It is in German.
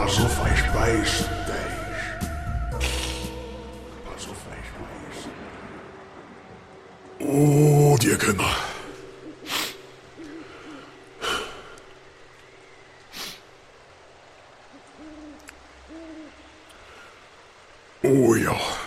Pas auf, hij spijst, Thijs. Pas auf, hij spijst. Oh, die Kinder. Oh ja.